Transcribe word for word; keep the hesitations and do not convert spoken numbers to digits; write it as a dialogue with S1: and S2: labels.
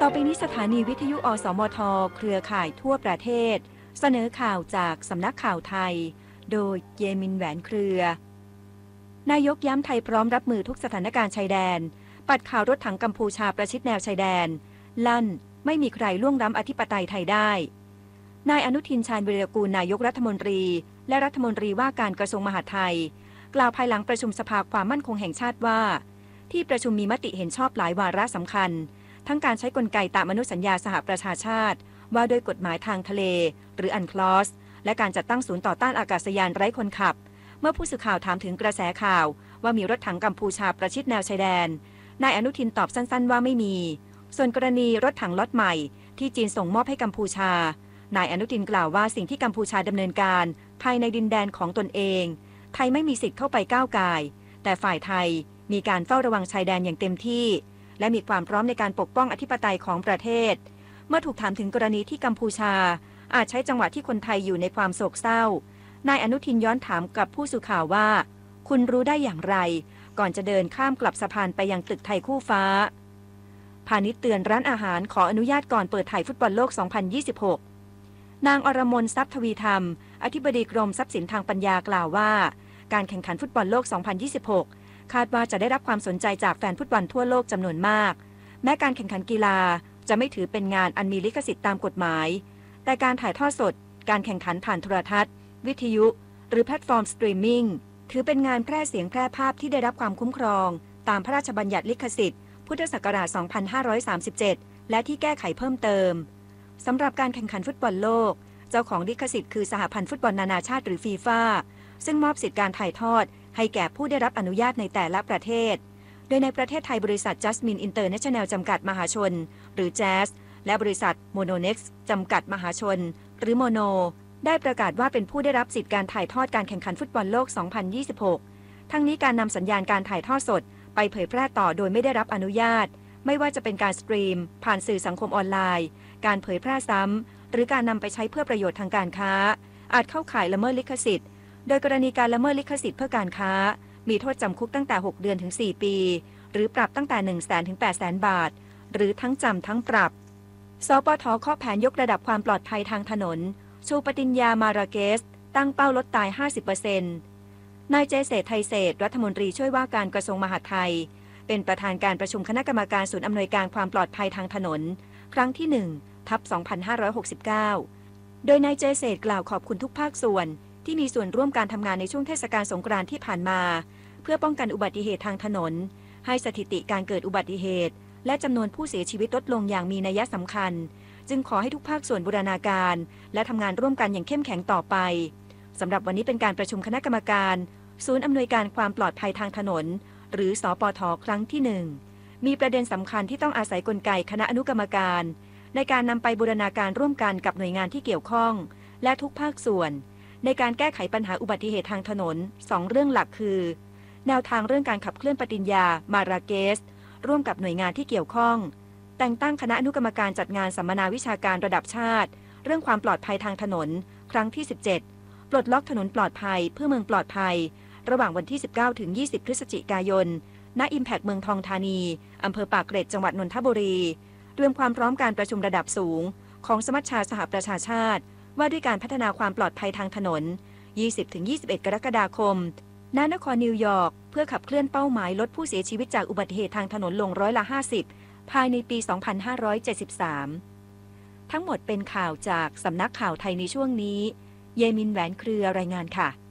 S1: อไปนี้สถานีวิทยุอสมทเครือข่ายทั่วประเทศเสนอข่าวจากสำนักข่าวไทยโดยเยมินแหวนเครือนายกย้ำไทยพร้อมรับมือทุกสถานการณ์ชายแดนปัดข่าวรถถังกัมพูชาประชิดแนวชายแดนลั่นไม่มีใครล่วงล้ำอธิปไตยไทยได้นายอนุทินชาญวีรกูลนายกรัฐมนตรีและรัฐมนตรีว่าการกระทรวงมหาดไทยกล่าวภายหลังประชุมสภาความมั่นคงแห่งชาติว่าที่ประชุมมีมติเห็นชอบหลายวาระสำคัญทั้งการใช้กลไกตามอนุสัญญาสหประชาชาติว่าด้วยกฎหมายทางทะเลหรืออันคลอสและการจัดตั้งศูนย์ต่อต้านอากาศยานไร้คนขับเมื่อผู้สื่อข่าวถามถึงกระแสข่าวว่ามีรถถังกัมพูชาประชิดแนวชายแดนนายอนุทินตอบสั้นๆว่าไม่มีส่วนกรณีรถถังล็อตใหม่ที่จีนส่งมอบให้กัมพูชานายอนุทินกล่าวว่าสิ่งที่กัมพูชาดำเนินการภายในดินแดนของตนเองไทยไม่มีสิทธิ์เข้าไปก้าวก่ายแต่ฝ่ายไทยมีการเฝ้าระวังชายแดนอย่างเต็มที่และมีความพร้อมในการปกป้องอธิปไตยของประเทศเมื่อถูกถามถึงกรณีที่กัมพูชาอาจใช้จังหวะที่คนไทยอยู่ในความโศกเศร้านายอนุทินย้อนถามกับผู้สื่อข่าวว่าคุณรู้ได้อย่างไรก่อนจะเดินข้ามกลับสะพานไปยังตึกไทยคู่ฟ้าพาณิชย์เตือนร้านอาหารขออนุญาตก่อนเปิดถ่ายฟุตบอลโลก สองพันยี่สิบหก นางอรมนทรัพย์ทวีธรรมอธิบดีกรมทรัพย์สินทางปัญญากล่าวว่าการแข่งขันฟุตบอลโลก สองพันยี่สิบหก คาดว่าจะได้รับความสนใจจากแฟนฟุตบอลทั่วโลกจำนวนมากแม้การแข่งขันกีฬาจะไม่ถือเป็นงานอันมีลิขสิทธิ์ตามกฎหมายแต่การถ่ายทอดสดการแข่งขันผ่านโทรทัศน์วิทยุหรือแพลตฟอร์มสตรีมมิ่งถือเป็นงานแพร่เสียงแพร่ภาพที่ได้รับความคุ้มครองตามพระราชบัญญัติลิขสิทธิ์พุทธศักราช สองพันห้าร้อยสามสิบเจ็ด และที่แก้ไขเพิ่มเติมสำหรับการแข่งขันฟุตบอลโลกเจ้าของลิขสิทธิ์คือสหพันธ์ฟุตบอลนานาชาติหรือฟีฟ่าซึ่งมอบสิทธิการถ่ายทอดให้แก่ผู้ได้รับอนุญาตในแต่ละประเทศโดยในประเทศไทยบริษัท Jasmine International จำกัดมหาชนหรือ แจส และบริษัท Mononex จำกัดมหาชนหรือ Mono ได้ประกาศว่าเป็นผู้ได้รับสิทธิการถ่ายทอดการแข่งขันฟุตบอลโลก สองพันยี่สิบหก ทั้งนี้การนำสัญญาณการถ่ายทอดสดไปเผยแพร่ต่อโดยไม่ได้รับอนุญาตไม่ว่าจะเป็นการสตรีมผ่านสื่อสังคมออนไลน์การเผยแพร่ซ้ำหรือการนำไปใช้เพื่อประโยชน์ทางการค้าอาจเข้าข่ายละเมิดลิขสิทธิ์โดยกรณีการละเมิดลิขสิทธิ์เพื่อการค้ามีโทษจำคุกตั้งแต่หกเดือนถึงสี่ปีหรือปรับตั้งแต่ หนึ่งแสน ถึง แปดแสน บาทหรือทั้งจำทั้งปรับสปท.เคาะแผนยกระดับความปลอดภัยทางถนนชูปฏิญญามาราเกสตั้งเป้าลดตาย ห้าสิบเปอร์เซ็นต์ นายเจเศรษฐ์ไทยเศรษฐ์รัฐมนตรีช่วยว่าการกระทรวงมหาดไทยเป็นประธานการประชุมคณะกรรมการศูนย์อำนวยการความปลอดภัยทางถนนครั้งที่ หนึ่ง ทับ สองพันห้าร้อยหกสิบเก้า โดยนายเจเศรษฐ์กล่าวขอบคุณทุกภาคส่วนที่มีส่วนร่วมการทำงานในช่วงเทศกาลสงกรานต์ที่ผ่านมาเพื่อป้องกันอุบัติเหตุทางถนนให้สถิติการเกิดอุบัติเหตุและจำนวนผู้เสียชีวิตลดลงอย่างมีนัยสำคัญจึงขอให้ทุกภาคส่วนบูรณาการและทำงานร่วมกันอย่างเข้มแข็งต่อไปสำหรับวันนี้เป็นการประชุมคณะกรรมการศูนย์อำนวยการความปลอดภัยทางถนนหรือสปท.ครั้งที่หนึ่งมีประเด็นสำคัญที่ต้องอาศัยกลไกคณะอนุกรรมการในการนำไปบูรณาการร่วมกันกับหน่วยงานที่เกี่ยวข้องและทุกภาคส่วนในการแก้ไขปัญหาอุบัติเหตุทางถนนสองเรื่องหลักคือแนวทางเรื่องการขับเคลื่อนปฏิญญามาราเกสร่วมกับหน่วยงานที่เกี่ยวข้องแต่งตั้งคณะอนุกรรมการจัดงานสัมมนาวิชาการระดับชาติเรื่องความปลอดภัยทางถนนครั้งที่สิบเจ็ดปลดล็อกถนนปลอดภัยเพื่อเมืองปลอดภัยระหว่างวันที่สิบเก้าถึงยี่สิบพฤศจิกายนณ Impact เมืองทองธานีอำเภอปากเกร็ดจังหวัดนนทบุรีเตรียมความพร้อมการประชุมระดับสูงของสมัชชาสหประชาชาติว่าด้วยการพัฒนาความปลอดภัยทางถนน ยี่สิบถึงยี่สิบเอ็ด กรกฎาคมณนครนิวยอร์กเพื่อขับเคลื่อนเป้าหมายลดผู้เสียชีวิตจากอุบัติเหตุทางถนนลงร้อยละห้าสิบภายในปี สองพันห้าร้อยเจ็ดสิบสาม ทั้งหมดเป็นข่าวจากสำนักข่าวไทยในช่วงนี้เยมินแหวนเครือรายงานค่ะ